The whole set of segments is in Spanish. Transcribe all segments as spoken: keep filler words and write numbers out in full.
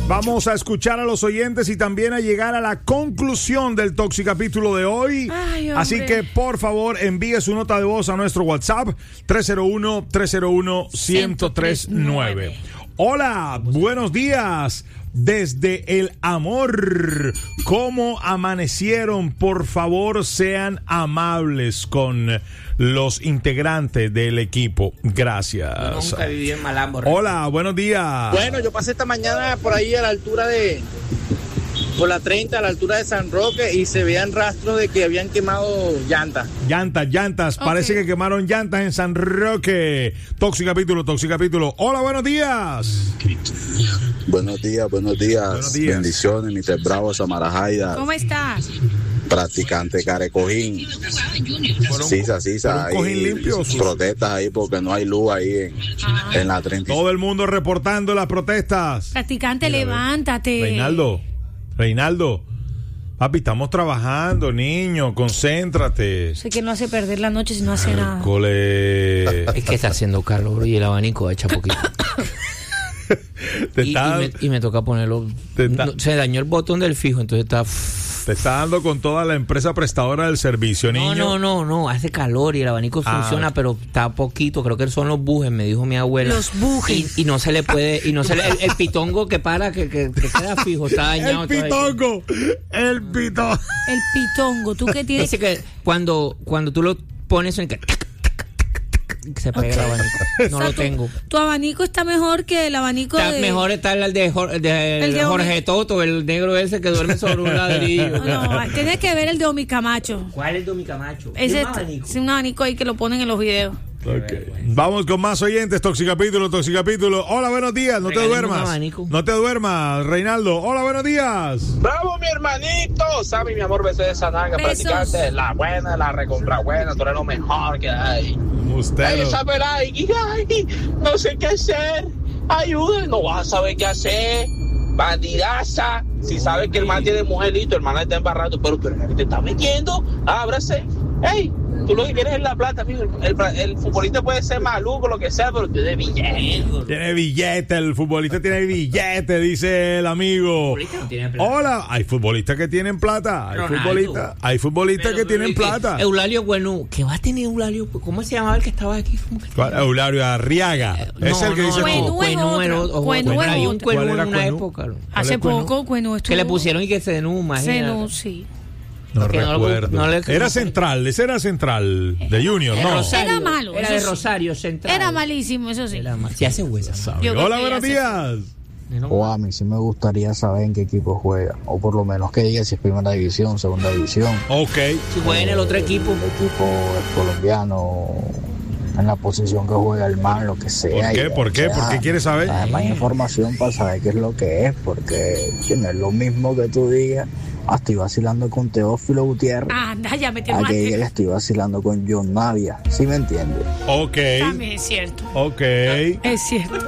Vamos a escuchar a los oyentes y también a llegar a la conclusión del Toxicapítulo de hoy. Ay, así que, por favor, envíe su nota de voz a nuestro WhatsApp tres cero uno, tres cero uno, uno cero tres nueve. Hola, buenos días. Desde el amor, ¿cómo amanecieron? Por favor, sean amables con los integrantes del equipo. Gracias. Yo nunca viví en Malambo. Hola, buenos días. Bueno, yo pasé esta mañana por ahí a la altura de... por la treinta, a la altura de San Roque, y se veían rastros de que habían quemado llantas. Llantas, llantas. Okay. Parece que quemaron llantas en San Roque. Toxicapítulo, Toxicapítulo. Hola, buenos días. Buenos días, buenos días. Buenos días. Bendiciones, mister Bravo, Samarajaida. ¿Cómo estás? Practicante Carecojín. Sisa, Sisa. un cojín limpio, sus- Protestas ahí porque no hay luz ahí en, Ah. en la treinta. Todo el mundo reportando las protestas. Practicante, Mira, levántate. Reinaldo, Reinaldo. Papi, estamos trabajando, niño. Concéntrate. Sé que no hace perder la noche si no hace nada. Cole. Es que está haciendo calor y el abanico echa poquito. Te y, está, y, me, y me toca ponerlo. Te está- No, se dañó el botón del fijo, entonces está. te está dando con toda la empresa prestadora del servicio, niño. No, no, no, no, hace calor y el abanico Ah, funciona, ok. pero está poquito. Creo que son los bujes, me dijo mi abuela. Los bujes. Y, y no se le puede, y no se le, el, el pitongo que para, que, que, que queda fijo, está dañado. El todo ahí. pitongo. El pitongo. El pitongo, ¿tú qué tienes? Dice que cuando, cuando tú lo pones en que se pega el abanico. No O sea, lo tu- tengo. Tu abanico está mejor que el abanico Está de... mejor está el de, Jor- de- El de Jorge Omi- Toto, el negro ese que duerme sobre un ladrillo. No, no, tienes que ver el de Omi Camacho. ¿Cuál es Domi Camacho? Ese ¿Un abanico? es un abanico ahí que lo ponen en los videos. Okay. Vamos con más oyentes, Toxicapítulo, Toxicapítulo. Hola, buenos días, no te Regálame un duermas. abanico. No te duermas, Reinaldo. Hola, buenos días. ¡Bravo, mi hermanito! Sammy, mi amor, beso de esa nalga. Besos. Practicante, la buena, la recontra buena. Tú eres lo mejor que hay. Usted. Ay, esa pelada, y, ay, no sé qué hacer. Ayuda, no vas a saber qué hacer. Bandidaza. Si sabes que el man tiene mujerito, el man está embarrado, pero tú eres la que te está metiendo. Ábrase. Ey, tú lo que quieres es la plata, amigo. El, el, el futbolista puede ser maluco, lo que sea, pero tú eres billete. Tiene billete, el futbolista tiene billete, dice el amigo. futbolista no tiene plata. Hola, hay futbolistas que tienen plata. Hay Ronaldo. futbolistas, hay futbolistas que tienen ¿y qué? plata. Eulalio Bueno, ¿qué va a tener Eulalio? ¿Cómo se llamaba el que estaba aquí? ¿Cómo que se ¿Cuál? llama? Eulario Arriaga. Es el que dice Cuenú tú. es Cuenú era otro. otro. Cuenú es Había un otro. Cuenú ¿Cuál en era una Cuenú? época. ¿no? Hace Cuenú? poco, Cuenú estuvo... Que le pusieron y que se denú, imagínate. Zenú, sí. No Que no lo- recuerdo. no le- Era central, ese era central de Junior, De no. Rosario. Era malo, Era eso de sí. Rosario Central. Era malísimo, eso sí. Era mal. Se hace huesa. Yo creo Hola, que buenos ya se días. O a mí sí me gustaría saber en qué equipo juega, o por lo menos que diga si es primera división, segunda división. Ok. Si juega en el otro equipo. El equipo es colombiano, en la posición que juega el man, lo que sea. ¿Por qué? y, ¿Por qué? o sea, ¿Por qué quieres saber? hay más información para saber qué es lo que es, porque che, no es lo mismo que tú digas, ah, estoy vacilando con Teófilo Gutiérrez, Anda, ya metió a más. que diga que estoy vacilando con John Navia, ¿sí me entiendes? Ok. También es cierto. Ok. Es cierto.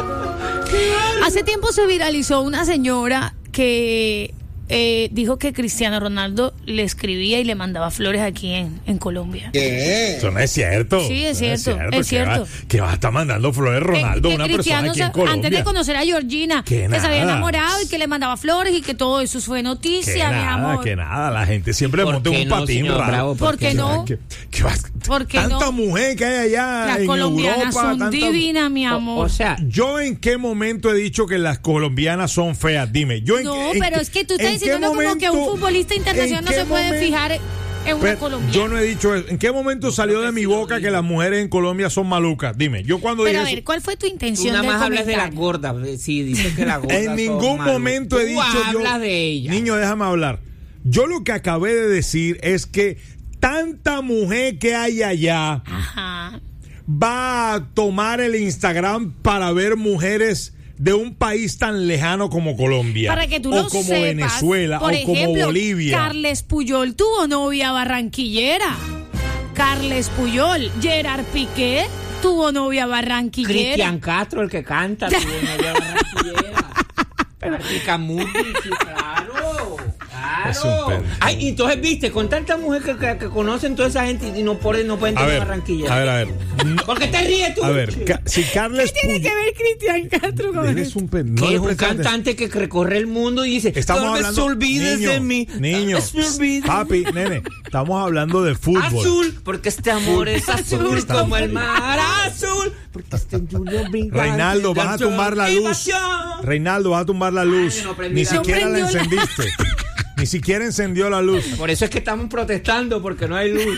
Hace tiempo se viralizó una señora que eh, dijo que Cristiano Ronaldo le escribía y le mandaba flores aquí en, en Colombia. Eso no es cierto. Sí, es Eso cierto, no es Que va, cierto. que va a estar mandando flores Ronaldo, Que- que una persona Cristiano aquí en se- Colombia. antes de conocer a Georgina, Que que, se había nada. enamorado y que le mandaba flores y que todo eso fue Que noticia, mi nada, amor. que nada. La gente siempre ¿Por monta qué un no, patín señor raro. Bravo? ¿Por qué no? Que- que va- ¿Por qué tanta no? mujer que hay allá Las en colombianas Europa. son tanta- divinas, mi amor. O sea, ¿Yo en qué momento he dicho que las colombianas son feas? Dime. Yo en No, qué- en pero qué- es que tú ¿en estás qué diciendo como que un momento- futbolista en internacional no qué se puede momento- fijar en una Pero colombiana. yo no he dicho eso. ¿En qué momento salió de mi boca que las mujeres en Colombia son malucas? Dime. Yo cuando Pero a dije ver, ¿cuál fue tu tú intención nada del más hablas de las comentario? gordas. Sí, dices que las gordas en son ningún malucas. momento he Tú dicho yo. hablas de ella. Niño, déjame hablar. Yo lo que acabé de decir es que tanta mujer que hay allá Ajá. va a tomar el Instagram para ver mujeres de un país tan lejano como Colombia, Para que tú o lo como sepas, Venezuela, por o ejemplo, como Bolivia. Carles Puyol tuvo novia barranquillera. Carles Puyol. Gerard Piqué tuvo novia barranquillera. Cristian Castro, el que canta, tuvo novia barranquillera. Martica Muti, sí, claro. Es un pendejo. Ay, y entonces, viste, con tanta mujer que, que, que conocen toda esa gente y no pueden, no pueden A tener ver, Barranquilla. a ver, a ver. ¿Por qué te ríes tú? A ver, ca- si Carles ¿Qué tiene Puy- que ver Cristian Castro con Eres eso? un pendejo. Que es un cantante que recorre el mundo y dice, Estamos tal vez hablando se olvides niño, de mí. Niño, Tal vez me olvides. papi, nene, estamos hablando de fútbol. Azul, porque este amor es Porque azul está- como el mar azul. Porque este Julio brillante Reinaldo, vas a de tumbar la luz. motivación. Reinaldo, vas a tumbar la luz. Ay, no prendí Ni la- siquiera No la prendió la- encendiste. Ni siquiera encendió la luz. Por eso es que estamos protestando, porque no hay luz.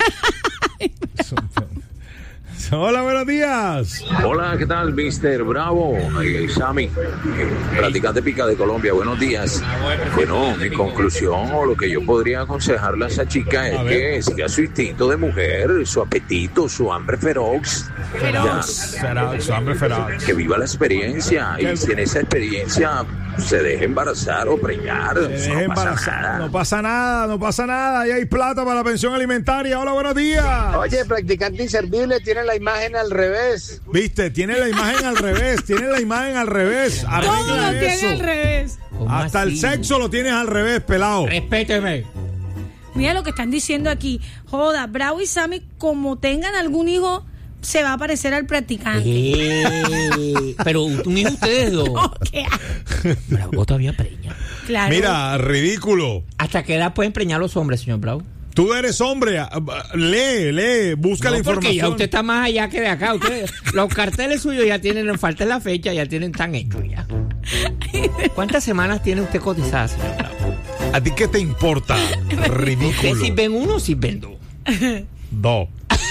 Hola, buenos días. Hola, ¿qué tal, mister Bravo? Eh, Sammy, eh, practicante pica de Colombia, buenos días. Bueno, mi conclusión o lo que yo podría aconsejarle a esa chica es A ver. que siga su instinto de mujer, su apetito, su hambre feroz. Ya, Será su hambre feroz. que viva la experiencia y si en esa experiencia se deja embarazar o preñar, Se eso deje no pasa embarazar. nada. No pasa nada, no pasa nada. Ahí hay plata para la pensión alimentaria. Hola, buenos días. Oye, practicante inservible tiene la imagen al revés. Viste, tiene la imagen al revés. Tiene la imagen al revés. Todo Arregla lo tiene eso. al revés. ¿Cómo Hasta el así? sexo lo tienes al revés, pelado. Respéteme. Mira lo que están diciendo aquí. Joda, Bravo y Sammy, como tengan algún hijo, se va a parecer al practicante. Eh, pero un hijo ustedes dos. Oh, ¿qué? Bravo todavía preña. Claro. Mira, ridículo. ¿Hasta qué edad pueden preñar los hombres, señor Bravo? Tú eres hombre. ah, Lee, lee, busca la No, porque información. ya usted está más allá que de acá. Usted, los carteles suyos ya tienen, falta la fecha, ya tienen tan hechos ya. ¿Cuántas semanas tiene usted cotizada, señor Bravo? ¿A ti qué te importa? ¿Usted Ridículo. si ven uno o si ven dos? Dos.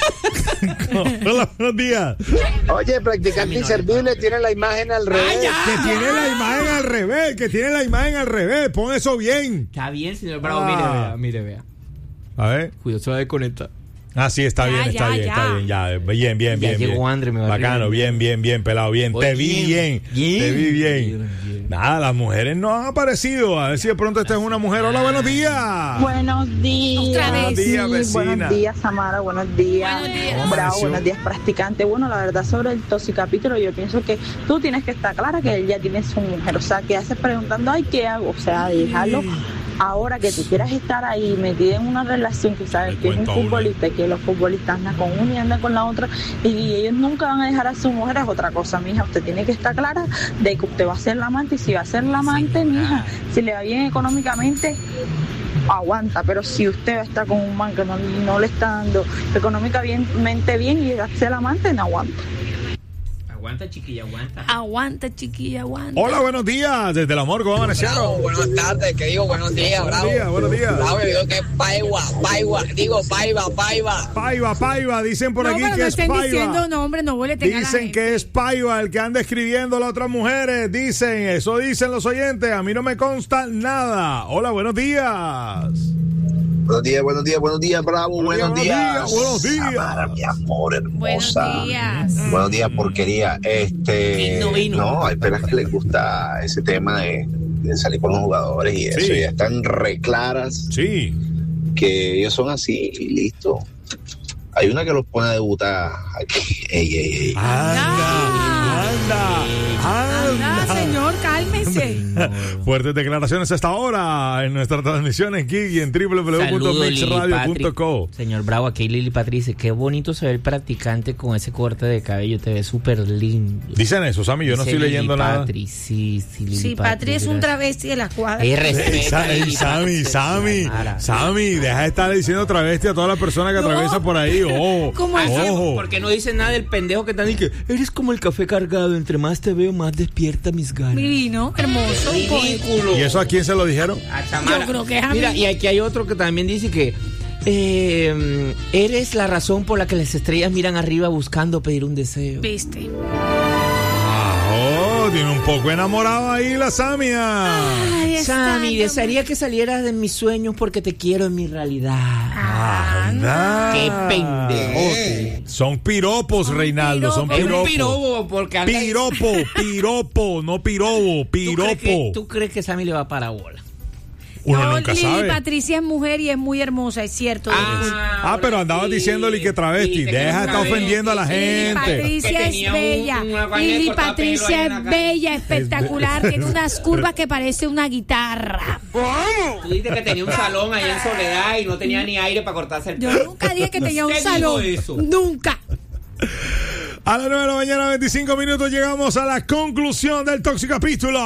Hola, buenos días. Oye, practicante inservible tiene la imagen al revés. Que tiene la imagen al revés, que tiene la imagen al revés. Pon eso bien. Está bien, señor Bravo. Ah. Mire, vea, mire, vea. A ver. Cuidado, se va a desconectar. Ah, sí, está Ya, bien, está ya, bien, ya. está bien, ya. Bien, bien, Ya bien. llegó bien. André, me va Bacano, riendo. bien, bien, bien, pelado, bien. Oye, Te vi bien, bien, te vi bien. bien, bien. Nada, las mujeres no han aparecido. A ver si de pronto esta es una mujer. Hola, buenos días. Buenos días. Otra vez. Buenos días, Sí, vecina. buenos días, Samara. Buenos días. Buenos días. ¿Cómo Bravo, amaneció? buenos días, practicante. Bueno, la verdad, sobre el toxicapítulo, yo pienso que tú tienes que estar clara que él ya tiene su mujer. O sea, que haces preguntando, ay, ¿qué hago? O sea, dejarlo. Ahora que tú quieras estar ahí metido en una relación que sabes Le que es un cuento a uno. futbolista y que los futbolistas andan con uno y andan con la otra y ellos nunca van a dejar a su mujer, es otra cosa, mija. Usted tiene que estar clara de que usted va a ser la amante y si va a ser la amante, mija, si le va bien económicamente, aguanta, pero si usted va a estar con un man que no, no le está dando económicamente bien y va a ser la amante, no aguanta. Aguanta, chiquilla, aguanta. Aguanta, chiquilla, aguanta. Hola, buenos días. Desde el amor, ¿cómo amanecieron? Buenas tardes, que digo buenos días, Buenos bravo. días, buenos días. Bravo, yo digo que es paiva, paiva, digo paiva, paiva. Paiva, Paiva. Dicen por no, aquí pero que no es estén diciendo Paiva. nombres, no vuelve a Dicen que es Paiva el que anda escribiendo a las otras mujeres. Dicen, eso dicen los oyentes. A mí no me consta nada. Hola, buenos días. Buenos días, buenos días, buenos días, Bravo, Buenos buenos días, días. buenos días. Samara, mi amor, Buenos hermosa. días. Buenos días, porquería. Este, Vino, vino. no, hay pelas que les gusta ese tema de, de salir con los jugadores y eso. Sí. Ya están re claras Sí. que ellos son así y listo. Hay una que los pone a debutar aquí. Ey, ey, ey. Anda, anda, Anda, anda. señor, cálmese. Fuertes declaraciones hasta ahora en nuestra transmisión en Kik y en w w w punto Saludos, mix Lili radio Patri. punto co. Señor Bravo, aquí Lili Patricia. Qué bonito se ve el practicante con ese corte de cabello. Te ve súper lindo. Dicen eso, Sammy, yo no Dice estoy leyendo Lili nada. Patri, sí, sí, Lili Sí, Patri es un gracias. travesti de la cuadra. Ey, Ey, respeta, Sa- ey, Lili Sammy, Patri, Sammy, Samara. Sammy, deja de estar diciendo travesti a todas las personas que No. atraviesan por ahí. Ojo, ¿Cómo así? ojo. Porque no dice nada del pendejo que están y que eres como el café cargado. Entre más te veo, más despierta mis ganas. Divino, hermoso, poeta. Ridículo. ¿Y eso a quién se lo dijeron? A Samara. Yo creo que es a Mira, mí. y aquí hay otro que también dice que eh, eres la razón por la que las estrellas miran arriba buscando pedir un deseo. Viste. Ah, oh, tiene un poco enamorado ahí la Samia. Ay, está, Sammy, Dios desearía que salieras de mis sueños porque te quiero en mi realidad. Anda. Qué pendejote. Son piropos, Son Reinaldo, son piropos. Es un piropos. pirobo porque anda- Piropo, piropo, no pirobo, ¿Tú crees, que, piropo. ¿Tú crees que Sammy le va para bola? Uno no, nunca Lili sabe. Patricia es mujer y es muy hermosa, es cierto. Ah, Ah, pero andabas sí, diciéndole que travesti. sí, que Deja de estar travesti. ofendiendo a la Lili gente. Patricia Que es tenía un- bella. una vaina de Lili cortar Patricia pelo ahí en es la cara. bella, espectacular. Tiene unas curvas que parece una guitarra. Tú dices que tenía un salón ahí en Soledad y no tenía ni aire para cortarse el Yo pelo. nunca dije que tenía un ¿Usted dijo salón. eso? Nunca. A las nueve de la mañana, veinticinco minutos, llegamos a la conclusión del tóxico capítulo.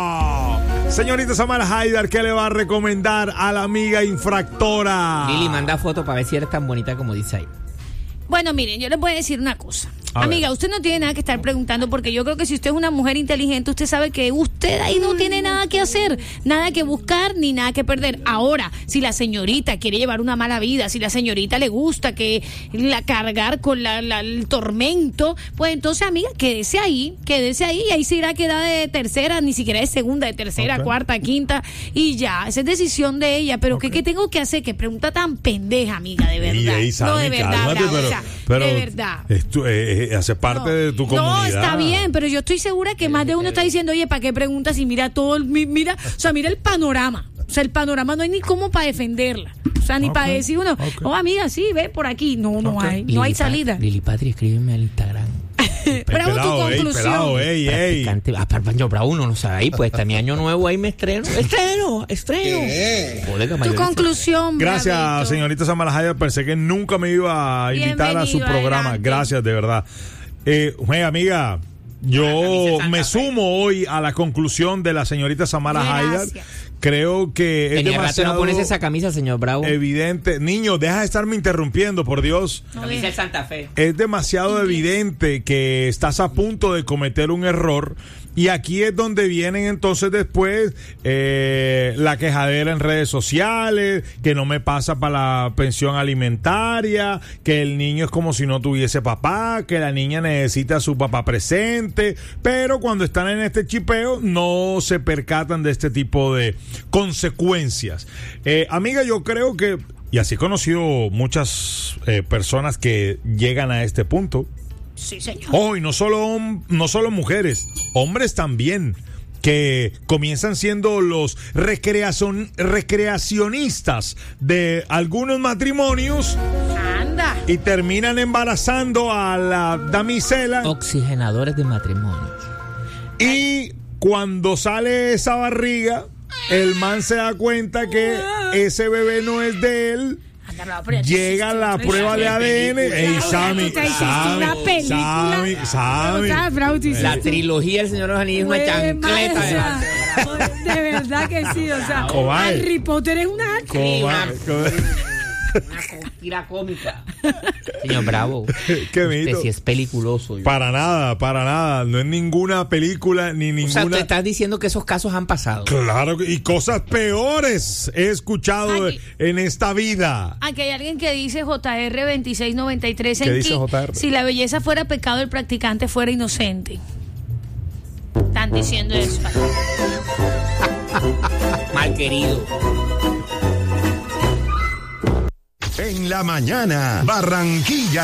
Señorita Samara Haidar, ¿qué le va a recomendar a la amiga infractora? Lili, manda foto para ver si eres tan bonita como dice ahí. Bueno, miren, yo les voy a decir una cosa. A Amiga, ver. usted no tiene nada que estar preguntando porque yo creo que si usted es una mujer inteligente, usted sabe que usted ahí no tiene nada que hacer, nada que buscar ni nada que perder. Ahora, si la señorita quiere llevar una mala vida, si la señorita le gusta que la cargar con la, la- el tormento, pues entonces, amiga, quédese ahí, quédese ahí y ahí se irá a quedar de tercera, ni siquiera de segunda, de tercera, Ok. cuarta, quinta y ya. Esa es decisión de ella. Pero ¿qué, qué tengo que hacer? Qué pregunta tan pendeja, amiga, de verdad. Y ahí, no, Sammy, de verdad, cálmate, bravo, pero, o sea, pero de verdad. esto, eh, eh, hace parte de tu comunidad. No, está bien, pero yo estoy segura que más de uno está diciendo, oye, ¿para qué preguntas? Y mira todo, el, mi- mira, o sea, mira el panorama. O sea, el panorama no hay ni cómo para defenderla. O sea, ni Ok, para decir uno, ok. oh, amiga, sí, ve por aquí. No, no Ok. hay, no hay Lili, salida. Pa- Lili Patri, escríbeme al Instagram. Bravo, tu pelado, ey, conclusión. pelado, ey, ey. Practicante. Ah, para yo, bravo, uno no sabe ahí, pues está mi año nuevo, ahí me estreno. Estreno, estreno. Joder, que Tu mayor- conclusión, Gracias, bravito. señorita Samara Haidar. Pensé que nunca me iba a invitar a su Bienvenido, programa. adelante. Gracias, de verdad. Eh, güey, amiga, yo camisa de Santa me Fe. sumo hoy a la conclusión de la señorita Samara Haidar. Gracias. Creo que es Tenía rato demasiado no pones esa camisa, señor Bravo. evidente. Niño, deja de estarme interrumpiendo, por Dios. No Camisa deja. de Santa Fe. Es demasiado evidente que estás a punto de cometer un error y aquí es donde vienen entonces después eh, la quejadera en redes sociales, que no me pasa para la pensión alimentaria, que el niño es como si no tuviese papá, que la niña necesita a su papá presente, pero cuando están en este chipeo no se percatan de este tipo de consecuencias. Eh, amiga, yo creo que, y así he conocido muchas eh, personas que llegan a este punto. Sí, señor. Hoy no solo hom- no solo mujeres, hombres también, que comienzan siendo los recreacion- recreacionistas de algunos matrimonios Anda. y terminan embarazando a la damisela Oxigenadores de matrimonio. y cuando sale esa barriga, el man se da cuenta que ese bebé no es de él. Anda, bravo, pero ya tú Llega hiciste la otra prueba de historia. A D N. Ey, Bravo, Sammy, tú te hiciste Sammy, una película. Sammy, Sammy. O sea, bravo, tú hiciste- La trilogía del Señor de los Anillos es una Güey, chancleta. madre, delante. o sea, de verdad que sí, o sea, Cobaye. Harry Potter es una Sí, Coma- una- coma- Una tira cómica. Señor Bravo. Qué Usted mito. sí es peliculoso. yo. Para nada, para nada. No es ninguna película ni O sea, ninguna. usted está diciendo que esos casos han pasado. Claro, que- y cosas peores he escuchado Aquí. en esta vida. Aquí hay alguien que dice J R veintiséis noventa y tres ¿Qué en dice que J R? si la belleza fuera pecado, el practicante fuera inocente. Están diciendo eso. Mal querido. En la mañana, Barranquilla